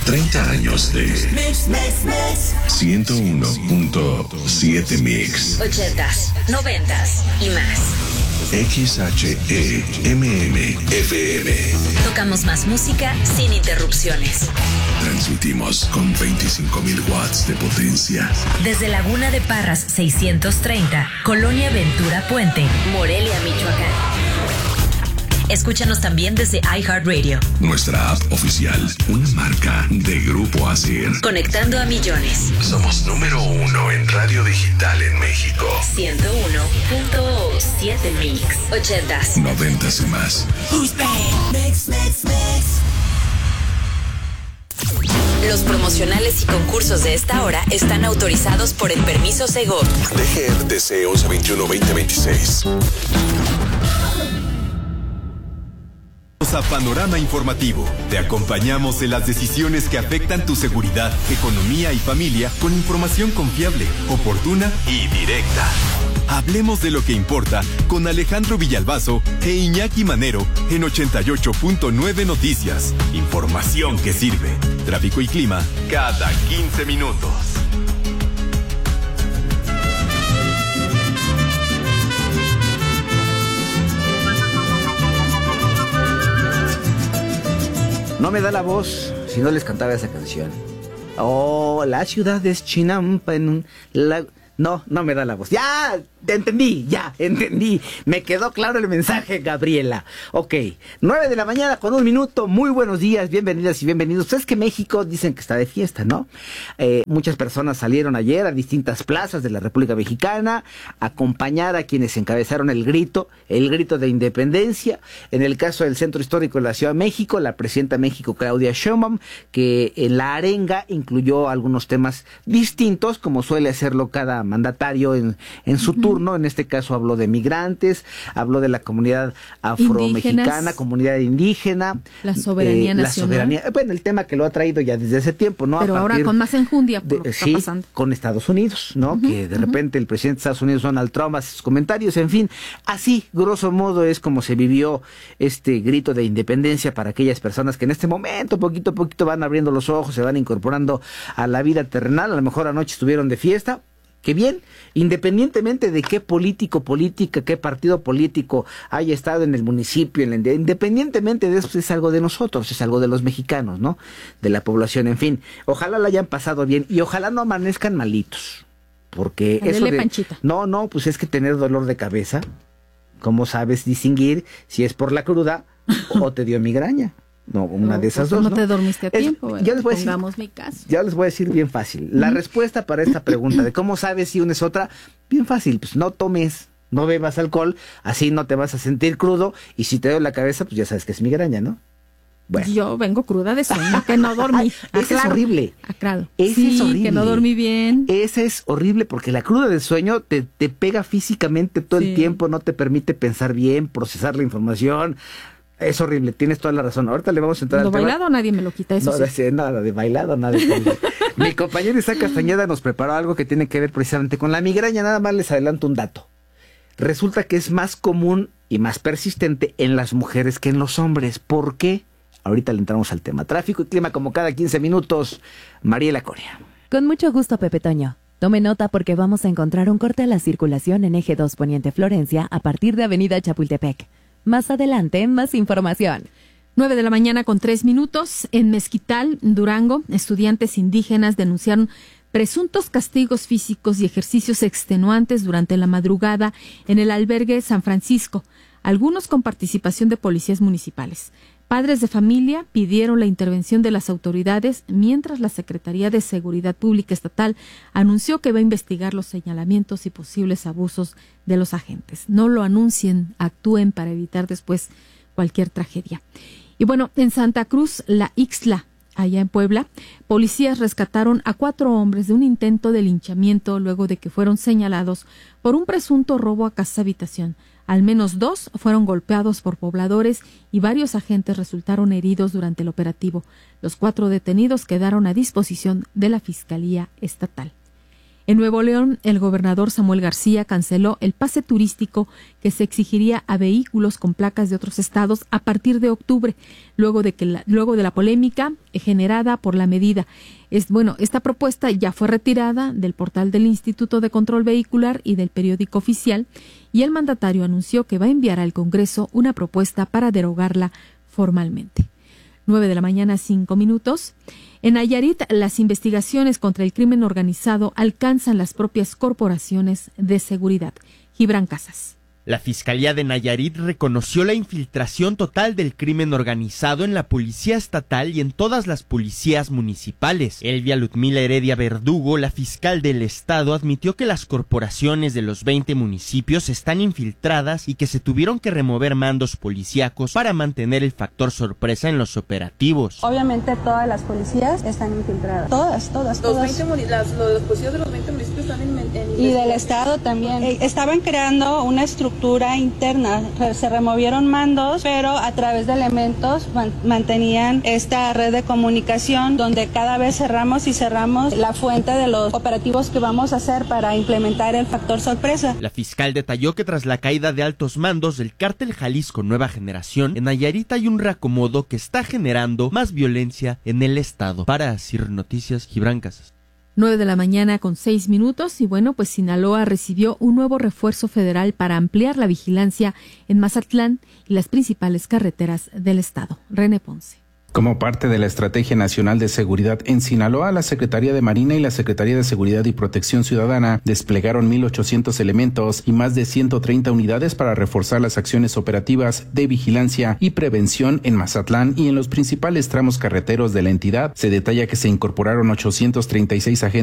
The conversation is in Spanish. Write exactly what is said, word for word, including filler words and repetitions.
treinta años de ciento uno punto siete Mix. ochentas, noventas y más. X H E M M F M. Tocamos más música sin interrupciones. Transmitimos con veinticinco mil watts de potencia. Desde Laguna de Parras seiscientos treinta, Colonia Ventura Puente, Morelia, Michoacán. Escúchanos también desde iHeartRadio. Nuestra app oficial, una marca de Grupo Asir. Conectando a millones. Somos número uno en radio digital en México. ciento uno punto siete Mix. Ochentas. Noventas y más. Mix, mix, mix. Los promocionales y concursos de esta hora están autorizados por el permiso Segov. D G R T C once veintiuno veinte veintiséis. A Panorama Informativo. Te acompañamos en las decisiones que afectan tu seguridad, economía y familia con información confiable, oportuna y directa. Hablemos de lo que importa con Alejandro Villalbazo e Iñaki Manero en ochenta y ocho punto nueve Noticias. Información que sirve. Tráfico y clima cada quince minutos. No me da la voz si no les cantaba esa canción. Oh, la ciudad es Chinampa en un... La... No, no me da la voz. ¡Ya! Entendí, ya, entendí. Me quedó claro el mensaje, Gabriela. Ok, nueve de la mañana con un minuto. Muy buenos días, bienvenidas y bienvenidos. Ustedes que México dicen que está de fiesta, ¿no? Eh, muchas personas salieron ayer a distintas plazas de la República Mexicana a acompañar a quienes encabezaron el grito, el grito de independencia. En el caso del Centro Histórico de la Ciudad de México, la presidenta de México, Claudia Sheinbaum, que en la arenga incluyó algunos temas distintos, como suele hacerlo cada mandatario en, en su turno. En este caso habló de migrantes, habló de la comunidad afromexicana, indígenas, comunidad indígena, la soberanía eh, nacional. La soberanía, bueno, el tema que lo ha traído ya desde ese tiempo, ¿no? Pero ahora con más enjundia por de, lo que sí, está pasando. Con Estados Unidos, ¿no? Uh-huh, que de uh-huh. repente el presidente de Estados Unidos, Donald Trump, hace sus comentarios, en fin, así, grosso modo, es como se vivió este grito de independencia para aquellas personas que en este momento, poquito a poquito, van abriendo los ojos, se van incorporando a la vida terrenal. A lo mejor anoche estuvieron de fiesta. Qué bien, independientemente de qué político, política, qué partido político haya estado en el municipio, en la, independientemente de eso, es algo de nosotros, es algo de los mexicanos, ¿no? De la población, en fin. Ojalá la hayan pasado bien y ojalá no amanezcan malitos, porque Adele eso de... Panchita. No, no, pues es que tener dolor de cabeza, ¿cómo sabes distinguir si es por la cruda o te dio migraña? No, una no, de esas pues dos, no, ¿no? te dormiste a tiempo. Es, ya les voy a decir, pongamos mi caso. Ya les voy a decir bien fácil. La uh-huh. respuesta para esta pregunta de cómo sabes si una es otra, bien fácil. Pues no tomes, no bebas alcohol, así no te vas a sentir crudo. Y si te duele la cabeza, pues ya sabes que es migraña, ¿no? Bueno. Yo vengo cruda de sueño, que no dormí. Ese es horrible. Aclaro. Ese sí, es horrible. Que no dormí bien. Ese es horrible porque la cruda del sueño te, te pega físicamente todo sí. el tiempo, no te permite pensar bien, procesar la información. Es horrible, tienes toda la razón. Ahorita le vamos a entrar Lo al tema. bailado nadie me lo quita, eso no, sí. de, nada de bailado, nada de bailado. Mi compañero Isaac Castañeda nos preparó algo que tiene que ver precisamente con la migraña. Nada más les adelanto un dato. Resulta que es más común y más persistente en las mujeres que en los hombres. ¿Por qué? Ahorita le entramos al tema. Tráfico y clima como cada quince minutos. Mariela Coria. Con mucho gusto, Pepe Toño. Tome nota porque vamos a encontrar un corte a la circulación en Eje dos Poniente Florencia a partir de Avenida Chapultepec. Más adelante, más información. nueve de la mañana con tres minutos. En Mezquital, Durango, estudiantes indígenas denunciaron presuntos castigos físicos y ejercicios extenuantes durante la madrugada en el albergue San Francisco, algunos con participación de policías municipales. Padres de familia pidieron la intervención de las autoridades, mientras la Secretaría de Seguridad Pública Estatal anunció que va a investigar los señalamientos y posibles abusos de los agentes. No lo anuncien, actúen para evitar después cualquier tragedia. Y bueno, en Santa Cruz, la Ixtla, allá en Puebla, policías rescataron a cuatro hombres de un intento de linchamiento luego de que fueron señalados por un presunto robo a casa habitación. Al menos dos fueron golpeados por pobladores y varios agentes resultaron heridos durante el operativo. Los cuatro detenidos quedaron a disposición de la Fiscalía Estatal. En Nuevo León, el gobernador Samuel García canceló el pase turístico que se exigiría a vehículos con placas de otros estados a partir de octubre, luego de que la, luego de la polémica generada por la medida. Es, bueno, esta propuesta ya fue retirada del portal del Instituto de Control Vehicular y del periódico oficial, y el mandatario anunció que va a enviar al Congreso una propuesta para derogarla formalmente. Nueve de la mañana, cinco minutos. En Nayarit, las investigaciones contra el crimen organizado alcanzan las propias corporaciones de seguridad. Gibran Casas. La Fiscalía de Nayarit reconoció la infiltración total del crimen organizado en la Policía Estatal y en todas las policías municipales. Elvia Ludmila Heredia Verdugo, la fiscal del estado, admitió que las corporaciones de los veinte municipios están infiltradas y que se tuvieron que remover mandos policíacos para mantener el factor sorpresa en los operativos. Obviamente todas las policías están infiltradas. Todas, todas, todas. Los, veinte, las, los policías de los veinte municipios están en, en y del estado también. Eh, estaban creando una estructura interna, se removieron mandos, pero a través de elementos man, mantenían esta red de comunicación donde cada vez cerramos y cerramos la fuente de los operativos que vamos a hacer para implementar el factor sorpresa. La fiscal detalló que tras la caída de altos mandos del cártel Jalisco Nueva Generación, en Nayarit hay un reacomodo que está generando más violencia en el estado. Para Asir Noticias, Gibran Casas. Nueve de la mañana con seis minutos y bueno, pues Sinaloa recibió un nuevo refuerzo federal para ampliar la vigilancia en Mazatlán y las principales carreteras del estado. René Ponce. Como parte de la Estrategia Nacional de Seguridad en Sinaloa, la Secretaría de Marina y la Secretaría de Seguridad y Protección Ciudadana desplegaron mil ochocientos elementos y más de ciento treinta unidades para reforzar las acciones operativas de vigilancia y prevención en Mazatlán y en los principales tramos carreteros de la entidad. Se detalla que se incorporaron ochocientos treinta y seis agentes